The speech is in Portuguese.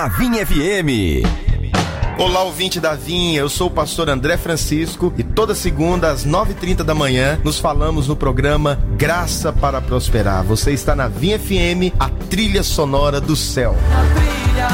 A Vinha FM. Olá, ouvinte da Vinha, eu sou o pastor André Francisco e toda segunda às 9h30 da manhã nos falamos no programa Graça para Prosperar. Você está na Vinha FM, a trilha sonora do céu.